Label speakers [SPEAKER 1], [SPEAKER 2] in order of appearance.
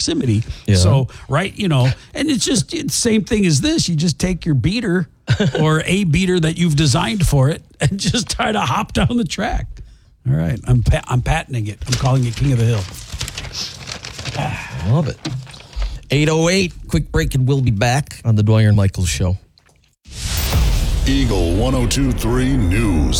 [SPEAKER 1] proximity.
[SPEAKER 2] Yeah.
[SPEAKER 1] So, right, and it's the same thing as this. You just take your beater or a beater that you've designed for it and just try to hop down the track. All right. I'm patenting it. I'm calling it King of the Hill.
[SPEAKER 2] Love it. 8:08, quick break, and we'll be back on the Dwyer and Michaels Show.
[SPEAKER 3] Eagle 102.3 News.